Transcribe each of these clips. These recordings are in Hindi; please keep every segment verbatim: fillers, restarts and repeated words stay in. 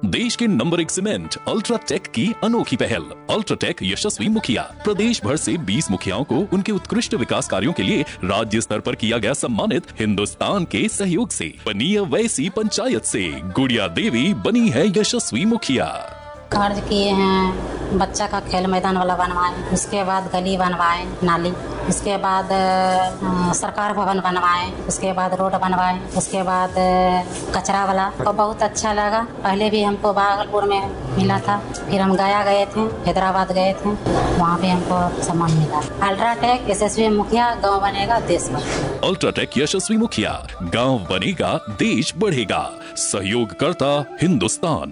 देश के नंबर एक सीमेंट अल्ट्राटेक की अनोखी पहल। अल्ट्राटेक यशस्वी मुखिया प्रदेश भर से बीस मुखियाओं को उनके उत्कृष्ट विकास कार्यों के लिए राज्य स्तर पर किया गया सम्मानित। हिंदुस्तान के सहयोग से बनी है वैसी पंचायत से गुड़िया देवी बनी है यशस्वी मुखिया। कार्य किए हैं, बच्चा का खेल मैदान वाला बनवाए, उसके बाद गली बनवाए नाली, उसके बाद आ, सरकार भवन बनवाए, उसके बाद रोड बनवाए, उसके बाद कचरा वाला। तो बहुत अच्छा लगा। पहले भी हमको भागलपुर में मिला था, फिर हम गया गए थे, हैदराबाद गए थे, वहाँ भी हमको सम्मान मिला। अल्ट्राटेक यशस्वी मुखिया, गाँव बनेगा देश बढ़ेगा। अल्ट्राटेक यशस्वी मुखिया, गाँव बनेगा देश बढ़ेगा। सहयोगकर्ता हिंदुस्तान।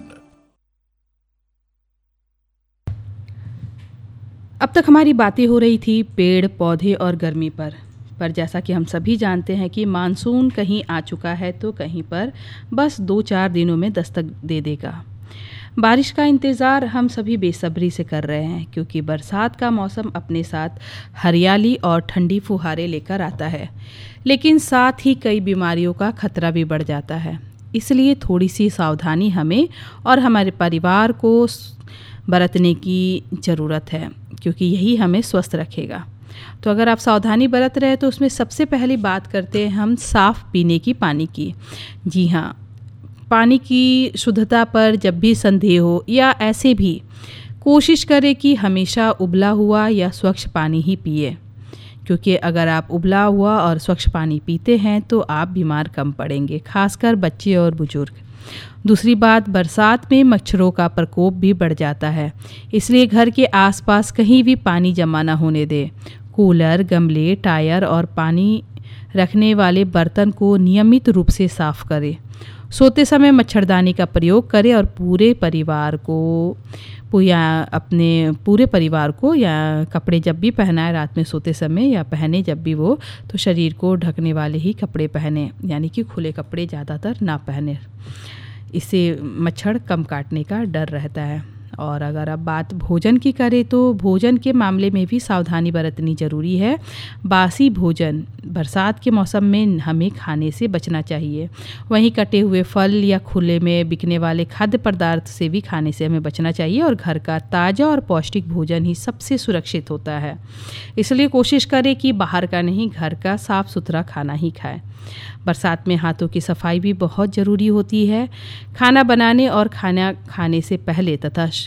अब तक हमारी बातें हो रही थी पेड़ पौधे और गर्मी पर पर जैसा कि हम सभी जानते हैं कि मानसून कहीं आ चुका है तो कहीं पर बस दो चार दिनों में दस्तक दे देगा। बारिश का इंतज़ार हम सभी बेसब्री से कर रहे हैं, क्योंकि बरसात का मौसम अपने साथ हरियाली और ठंडी फुहारें लेकर आता है, लेकिन साथ ही कई बीमारियों का खतरा भी बढ़ जाता है। इसलिए थोड़ी सी सावधानी हमें और हमारे परिवार को बरतने की ज़रूरत है, क्योंकि यही हमें स्वस्थ रखेगा। तो अगर आप सावधानी बरत रहे हैं तो उसमें सबसे पहली बात करते हैं हम साफ़ पीने की पानी की। जी हाँ, पानी की शुद्धता पर जब भी संदेह हो या ऐसे भी कोशिश करें कि हमेशा उबला हुआ या स्वच्छ पानी ही पिए, क्योंकि अगर आप उबला हुआ और स्वच्छ पानी पीते हैं तो आप बीमार कम पड़ेंगे, खासकर बच्चे और बुजुर्ग। दूसरी बात, बरसात में मच्छरों का प्रकोप भी बढ़ जाता है, इसलिए घर के आसपास कहीं भी पानी जमा न होने दें। कूलर, गमले, टायर और पानी रखने वाले बर्तन को नियमित रूप से साफ़ करें। सोते समय मच्छरदानी का प्रयोग करें और पूरे परिवार को या अपने पूरे परिवार को या कपड़े जब भी पहनाए रात में सोते समय या पहने जब भी वो, तो शरीर को ढकने वाले ही कपड़े पहने, यानी कि खुले कपड़े ज़्यादातर ना पहने। इससे मच्छर कम काटने का डर रहता है। और अगर अब बात भोजन की करें तो भोजन के मामले में भी सावधानी बरतनी ज़रूरी है। बासी भोजन बरसात के मौसम में हमें खाने से बचना चाहिए। वहीं कटे हुए फल या खुले में बिकने वाले खाद्य पदार्थ से भी खाने से हमें बचना चाहिए, और घर का ताज़ा और पौष्टिक भोजन ही सबसे सुरक्षित होता है। इसलिए कोशिश करें कि बाहर का नहीं, घर का साफ़ सुथरा खाना ही खाएं। बरसात में हाथों की सफाई भी बहुत ज़रूरी होती है। खाना बनाने और खाना खाने से पहले तथा